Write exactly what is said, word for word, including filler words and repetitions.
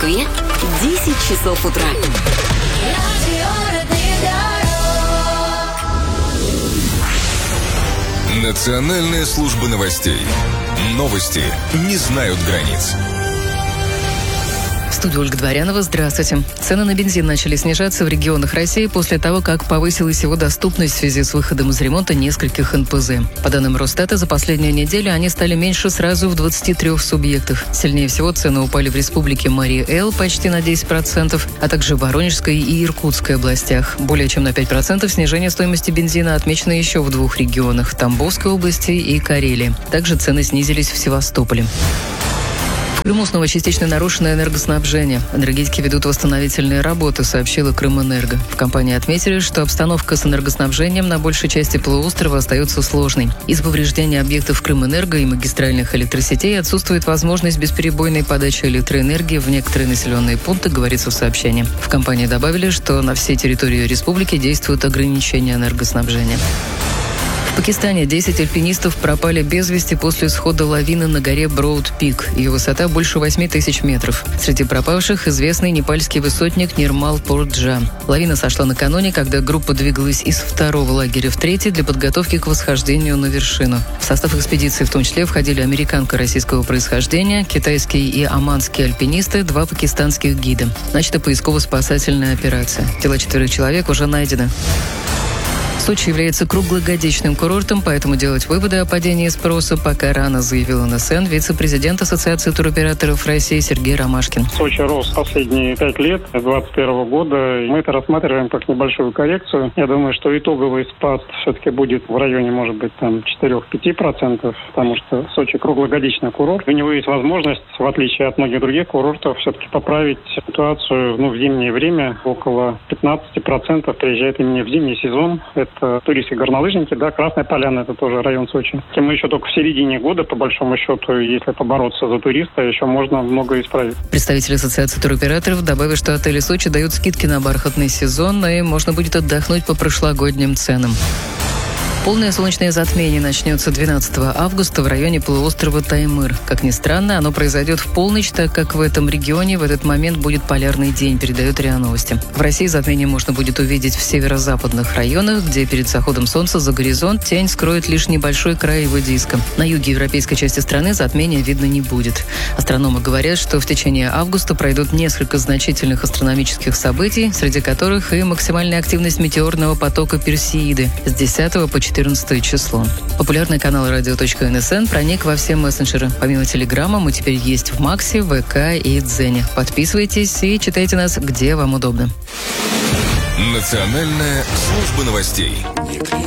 Москве десять часов утра. Национальная служба новостей. Новости не знают границ. В студии Ольга Дворянова. Здравствуйте. Цены на бензин начали снижаться в регионах России после того, как повысилась его доступность в связи с выходом из ремонта нескольких эн пэ зэ. По данным Росстата, за последнюю неделю они стали меньше сразу в двадцати трёх субъектах. Сильнее всего цены упали в республике Марий-Эл почти на десять процентов, а также в Воронежской и Иркутской областях. Более чем на пять процентов снижение стоимости бензина отмечено еще в двух регионах – Тамбовской области и Карелии. Также цены снизились в Севастополе. В Крыму снова частично нарушено энергоснабжение. Энергетики ведут восстановительные работы, сообщила Крымэнерго. В компании отметили, что обстановка с энергоснабжением на большей части полуострова остается сложной. Из-за повреждения объектов Крымэнерго и магистральных электросетей отсутствует возможность бесперебойной подачи электроэнергии в некоторые населенные пункты, говорится в сообщении. В компании добавили, что на всей территории республики действуют ограничения энергоснабжения. В Пакистане десять альпинистов пропали без вести после схода лавины на горе Броуд-Пик. Ее высота больше восьми тысяч метров. Среди пропавших известный непальский высотник Нирмал Порджа. Лавина сошла накануне, когда группа двигалась из второго лагеря в третий для подготовки к восхождению на вершину. В состав экспедиции в том числе входили американка российского происхождения, китайские и оманские альпинисты, два пакистанских гида. Начата поисково-спасательная операция. Тела четверых человек уже найдены. Сочи является круглогодичным курортом, поэтому делать выводы о падении спроса пока рано, заявил эн эс эн вице-президент Ассоциации туроператоров России Сергей Ромашкин. Сочи рос последние пять лет, с двадцать первого года. Мы это рассматриваем как небольшую коррекцию. Я думаю, что итоговый спад все-таки будет в районе, может быть, там четыре-пять процентов, потому что Сочи круглогодичный курорт. У него есть возможность, в отличие от многих других курортов, все-таки поправить ситуацию ну, в зимнее время. Около пятнадцать процентов приезжает именно в зимний сезон. Это туристы-горнолыжники, да, Красная Поляна, это тоже район Сочи. И мы еще только в середине года, по большому счету, если побороться за туриста, еще можно многое исправить. Представитель Ассоциации туроператоров добавил, что отели Сочи дают скидки на бархатный сезон, и можно будет отдохнуть по прошлогодним ценам. Полное солнечное затмение начнется двенадцатого августа в районе полуострова Таймыр. Как ни странно, оно произойдет в полночь, так как в этом регионе в этот момент будет полярный день, передает РИА Новости. В России затмение можно будет увидеть в северо-западных районах, где перед заходом солнца за горизонт тень скроет лишь небольшой край его диска. На юге европейской части страны затмения видно не будет. Астрономы говорят, что в течение августа пройдут несколько значительных астрономических событий, среди которых и максимальная активность метеорного потока Персеиды с десятого по четырнадцатое число. Популярный канал радио точка эн эс эн проник во все мессенджеры. Помимо Телеграма мы теперь есть в Максе, ВК и Дзене. Подписывайтесь и читайте нас, где вам удобно. Национальная служба новостей.